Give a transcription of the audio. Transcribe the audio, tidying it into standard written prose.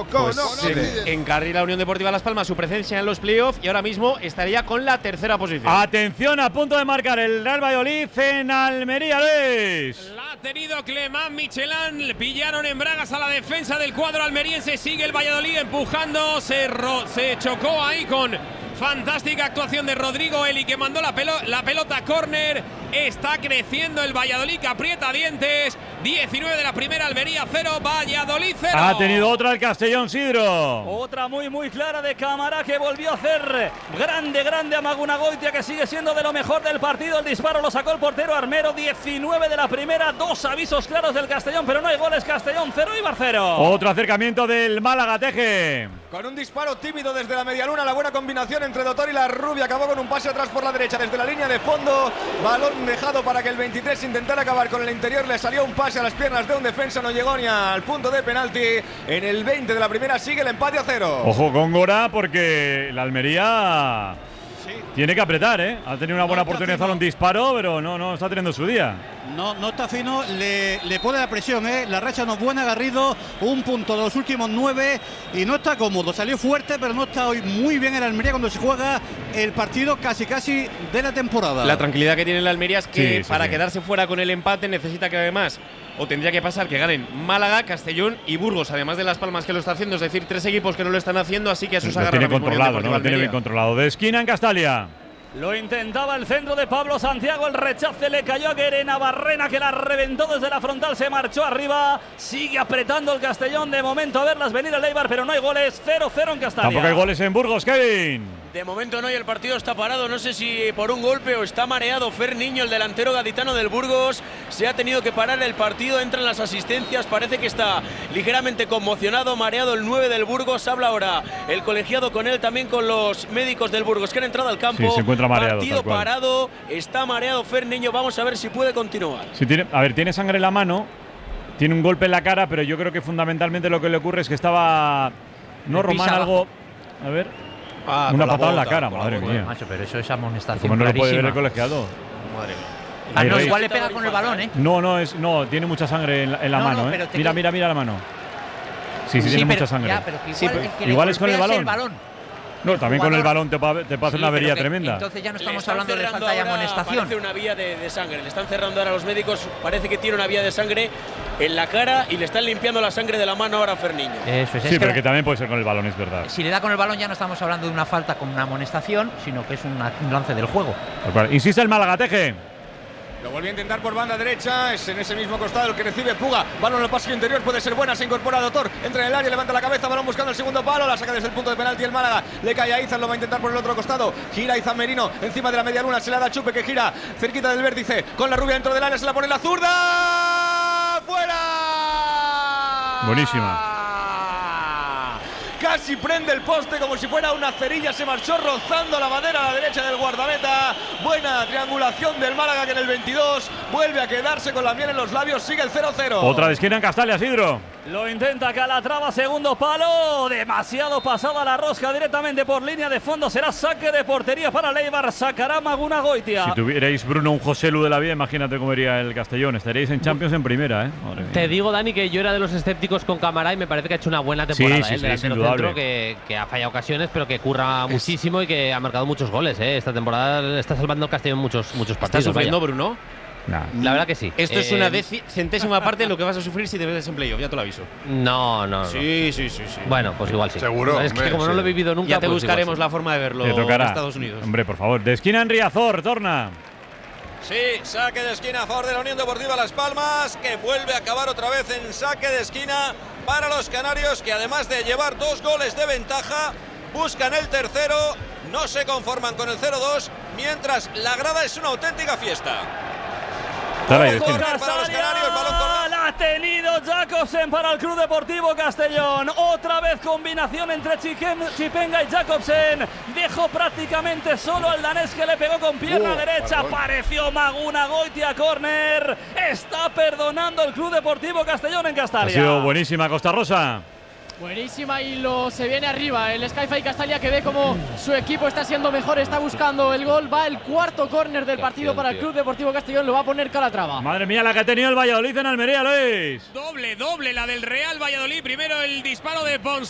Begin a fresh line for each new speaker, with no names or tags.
Encarrila la Unión Deportiva Las Palmas su presencia en los playoffs y ahora mismo estaría con la tercera posición.
Atención, a punto de marcar el Real Valladolid en Almería, Luis.
La ha tenido Clemán Michelán. Le pillaron en bragas a la defensa del cuadro almeriense. Sigue el Valladolid empujando. Se chocó ahí con fantástica actuación de Rodrigo Eli, que mandó la pelota a córner. Está creciendo el Valladolid, que aprieta dientes. 19 de la primera, Almería 0, Valladolid 0.
Ha tenido otra el Castellón, Sidro.
Otra muy clara de Camará, que volvió a hacer grande a Magunagoitia, que sigue siendo de lo mejor del partido. El disparo lo sacó el portero Armero. 19 de la primera, 2 avisos claros del Castellón, pero no hay goles. Castellón 0, Eibar 0.
Otro acercamiento del Málaga, Teje.
Con un disparo tímido desde la medialuna, la buena combinación entre Dotor y la Rubia acabó con un pase atrás por la derecha desde la línea de fondo. Balón dejado para que el 23 intentara acabar con el interior. Le salió un pase a las piernas de un defensa, no llegó ni al punto de penalti. En el 20 de la primera sigue el empate a 0.
Ojo con Gora, porque la Almería tiene que apretar, ¿eh? Ha tenido una buena oportunidad de hacer un disparo, pero no está teniendo su día.
No está fino, le pone la presión, ¿eh? La racha no es buena, Garrido, un punto de los últimos 9 y no está cómodo. Salió fuerte, pero no está hoy muy bien en Almería cuando se juega el partido casi de la temporada.
La tranquilidad que tiene la Almería es que para quedarse fuera con el empate necesita que además, o tendría que pasar, que ganen Málaga, Castellón y Burgos, además de Las Palmas, que lo está haciendo, es decir, 3 equipos que no lo están haciendo, así que a sus agarra.
Lo tiene controlado, ¿no? Lo tiene bien controlado. De esquina en Castalia.
Lo intentaba el centro de Pablo Santiago, el rechace le cayó a Guerena Barrena, que la reventó desde la frontal, se marchó arriba, sigue apretando el Castellón, de momento a verlas venir el Eibar, pero no hay goles. 0-0 en Castalia.
Tampoco hay goles en Burgos, Kevin.
De momento no, y el partido está parado, no sé si por un golpe o está mareado Fer Niño, el delantero gaditano del Burgos. Se ha tenido que parar el partido, entran las asistencias, parece que está ligeramente conmocionado, mareado el 9 del Burgos. Habla ahora el colegiado con él, también con los médicos del Burgos que han entrado al campo.
Sí, se encuentra mareado.
Partido parado, está mareado Fer Niño, vamos a ver si puede continuar.
Sí, tiene sangre en la mano, tiene un golpe en la cara, pero yo creo que fundamentalmente lo que le ocurre es que estaba… No, Román, algo… A ver… una patada en la cara, madre mía.
Macho, pero eso es amonestación.
¿Cómo no lo puede ver el
clarísima.
colegiado?
Madre mía.
No, igual le pega con el balón, ¿eh?
No, tiene mucha sangre en la mano, ¿eh? Mira la mano. Sí, tiene mucha sangre.
Ya, pero
igual es con el balón. No, también con el balón te puede hacer una avería tremenda.
Entonces ya no estamos hablando de falta de amonestación.
Parece una vía de sangre, le están cerrando ahora los médicos, parece que tiene una vía de sangre en la cara y le están limpiando la sangre de la mano ahora a Ferniño.
Eso es.
Sí, pero que también puede ser con el balón, es verdad.
Si le da con el balón ya no estamos hablando de una falta con una amonestación, sino que es un lance del juego.
Insiste el Málaga, Teje.
Lo volvió a intentar por banda derecha, es en ese mismo costado el que recibe Puga. Balón en el pasillo interior, puede ser buena, se incorpora Dotor, entra en el área, levanta la cabeza, balón buscando el segundo palo, la saca desde el punto de penalti el Málaga, le cae a Izan, lo va a intentar por el otro costado, gira Izan Merino encima de la media luna, se la da Chupe, que gira cerquita del vértice, con la Rubia dentro del área, se la pone la zurda, ¡fuera!
Buenísima.
Casi prende el poste como si fuera una cerilla, se marchó rozando la madera a la derecha del guardameta. Buena triangulación del Málaga, que en el 22 vuelve a quedarse con la miel en los labios, sigue el 0-0.
Otra de esquina en Castalia, Sidro.
Lo intenta Calatrava, segundo palo, demasiado pasada la rosca directamente por línea de fondo, será saque de portería para Eibar, sacará Magunagoitia.
Si tuvierais, Bruno, un José Lu de la vida, imagínate cómo iría el Castellón, estaríais en Champions en primera, ¿eh?
Te digo, Dani, que yo era de los escépticos con Camará y me parece que ha hecho una buena temporada.
Sí,
delantero centro que ha fallado ocasiones, pero que curra muchísimo y que ha marcado muchos goles, ¿eh? Esta temporada está salvando el Castellón muchos partidos.
¿Estás sufriendo, Bruno?
La verdad que sí.
Esto es una centésima parte de lo que vas a sufrir si te metes en playoff, ya te lo aviso.
No.
Sí.
Bueno, pues igual sí.
Seguro.
Es que como no lo he vivido nunca,
ya te
pues
buscaremos la forma de verlo
te tocará.
en Estados Unidos.
Hombre, por favor. De esquina en Riazor, torna.
Sí, saque de esquina a favor de la Unión Deportiva Las Palmas, que vuelve a acabar otra vez en saque de esquina para los canarios, que además de llevar 2 goles de ventaja, buscan el tercero, no se conforman con el 0-2, mientras la grada es una auténtica fiesta.
La ha tenido Jacobsen para el Club Deportivo Castellón. Otra vez combinación entre Chipenga y Jacobsen. Dejó prácticamente solo al danés, que le pegó con pierna derecha. Apareció Magunagoitia, córner. Está perdonando el Club Deportivo Castellón en Castalia.
Ha sido buenísima, Costa Rosa.
Buenísima, y se viene arriba el Sky-Fi Castalia, que ve como su equipo está siendo mejor, está buscando el gol. Va el cuarto córner del partido para el Club Deportivo Castellón, lo va a poner Calatrava.
Madre mía, la que ha tenido el Valladolid en Almería, Luis.
Doble la del Real Valladolid. Primero el disparo de Pons.